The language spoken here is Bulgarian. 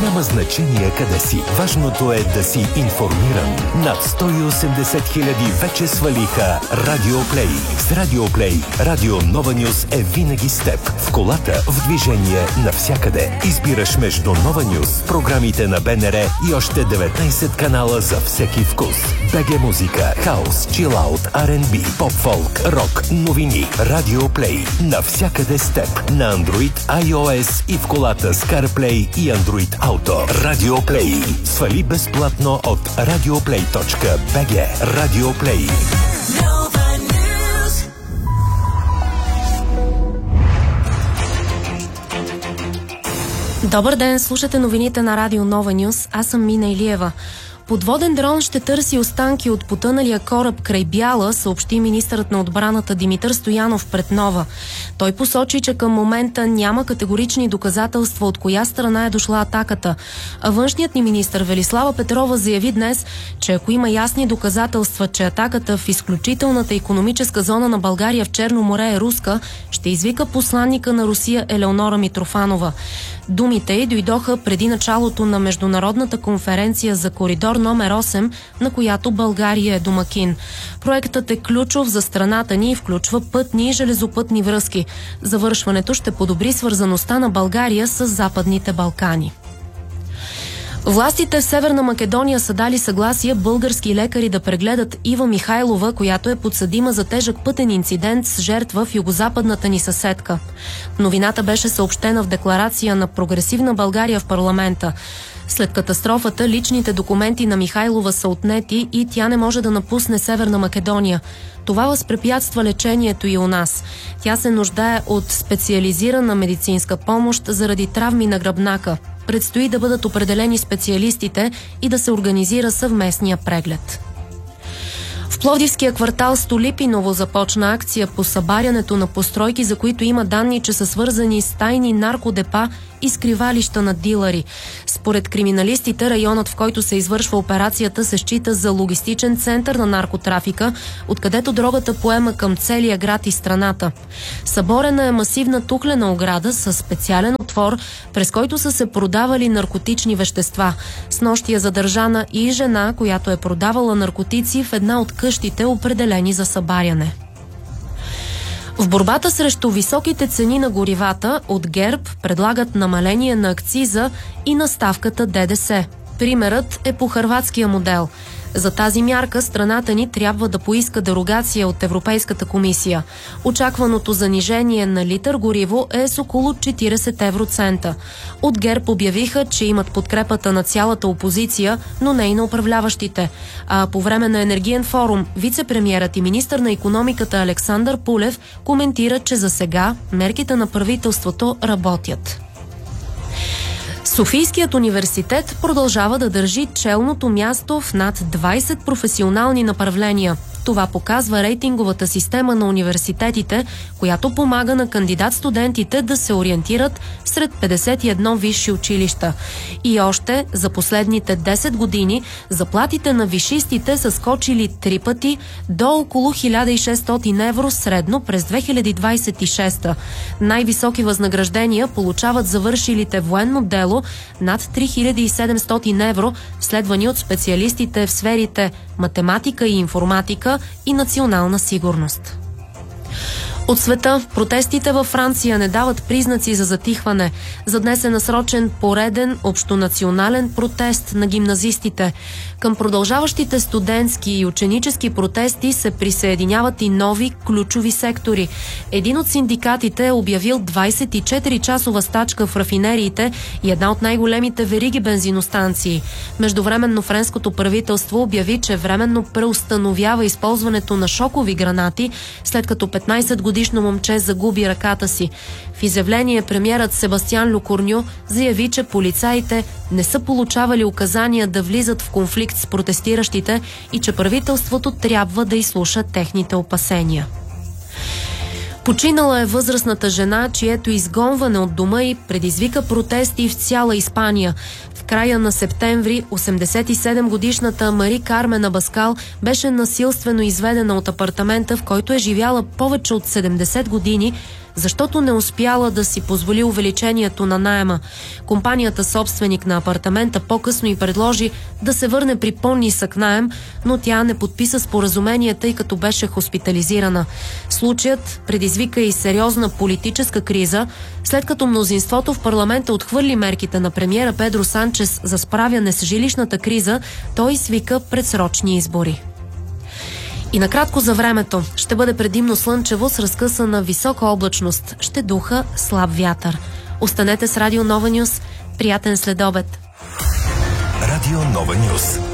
Няма значение къде си. Важното е да си информиран. Над 180 хиляди вече свалиха Радиоплей. С Радиоплей Радио Нова Нюс е винаги с теб. В колата, в движение, навсякъде. Избираш между Нова Нюс, програмите на БНР и още 19 канала за всеки вкус. БГ музика, хаус, чилаут, R&B, поп-фолк, рок, новини. Радиоплей. Навсякъде с теб. На Android, iOS и в колата с CarPlay и Android Auto. Радиоплей. Свали безплатно от radioplay.bg. Радиоплей. Добър ден, слушате новините на Радио Нова Нюс. Аз съм Мина Илиева. Подводен дрон ще търси останки от потъналия кораб край Бяла, съобщи министърът на отбраната Димитър Стоянов пред Нова. Той посочи, че към момента няма категорични доказателства от коя страна е дошла атаката. А външният ни министър Велислава Петрова заяви днес, че ако има ясни доказателства, че атаката в изключителната икономическа зона на България в Черно море е руска, ще извика посланника на Русия Елеонора Митрофанова. Думите й дойдоха преди началото на международната конференция за коридор номер 8, на която България е домакин. Проектът е ключов за страната ни и включва пътни и железопътни връзки. Завършването ще подобри свързаността на България с Западните Балкани. Властите в Северна Македония са дали съгласие български лекари да прегледат Ива Михайлова, която е подсъдима за тежък пътен инцидент с жертва в югозападната ни съседка. Новината беше съобщена в декларация на Прогресивна България в парламента. След катастрофата личните документи на Михайлова са отнети и тя не може да напусне Северна Македония. Това възпрепятства лечението и у нас. Тя се нуждае от специализирана медицинска помощ заради травми на гръбнака. Предстои да бъдат определени специалистите и да се организира съвместния преглед. В Пловдивския квартал Столипиново започна акция по събарянето на постройки, за които има данни, че са свързани с тайни наркодепа и скривалища на дилъри. Според криминалистите, районът, в който се извършва операцията, се счита за логистичен център на наркотрафика, откъдето дрогата поема към целия град и страната. Съборена е масивна тухлена ограда с специален отвор, през който са се продавали наркотични вещества. Снощи е задържана и жена, която е продавала наркотици в една от къщите, определени за събаряне. В борбата срещу високите цени на горивата от ГЕРБ предлагат намаление на акциза и на ставката ДДС. Примерът е по хърватския модел. За тази мярка страната ни трябва да поиска дерогация от Европейската комисия. Очакваното занижение на литър гориво е с около 40 евроцента. От ГЕРБ обявиха, че имат подкрепата на цялата опозиция, но не и на управляващите. А по време на енергиен форум, вице-премиерът и министър на икономиката Александър Пулев коментира, че за сега мерките на правителството работят. Софийският университет продължава да държи челното място в над 20 професионални направления. Това показва рейтинговата система на университетите, която помага на кандидат-студентите да се ориентират сред 51 висши училища. И още за последните 10 години заплатите на висшистите са скочили 3 пъти до около 1600 евро средно през 2026. Най-високи възнаграждения получават завършилите военно дело над 3700 евро, следвани от специалистите в сферите математика и информатика и национална сигурност. От света, протестите във Франция не дават признаци за затихване. За днес е насрочен пореден общонационален протест на гимназистите. Към продължаващите студентски и ученически протести се присъединяват и нови ключови сектори. Един от синдикатите е обявил 24-часова стачка в рафинериите и една от най-големите вериги бензиностанции. Междувременно френското правителство обяви, че временно преустановява използването на шокови гранати, след като 15-годишно момче загуби ръката си. В изявление премиерът Себастиан Люкорньо заяви, че полицаите не са получавали указания да влизат в конфликт с протестиращите и че правителството трябва да изслуша техните опасения. Починала е възрастната жена, чието изгонване от дома й предизвика протести в цяла Испания. В края на септември 87-годишната Мари Кармен Абаскал беше насилствено изведена от апартамента, в който е живяла повече от 70 години, защото не успяла да си позволи увеличението на наема. Компанията, собственик на апартамента, по-късно й предложи да се върне при по-нисък наем, но тя не подписа споразумение, тъй като беше хоспитализирана. Случаят предизвика и сериозна политическа криза, след като мнозинството в парламента отхвърли мерките на премиера Педро Санчес за справяне с жилищната криза, той свика предсрочни избори. И накратко за времето. Ще бъде предимно слънчево с разкъсана висока облачност. Ще духа слаб вятър. Останете с Радио Нова Нюс. Приятен следобед. Радио Нова Нюс.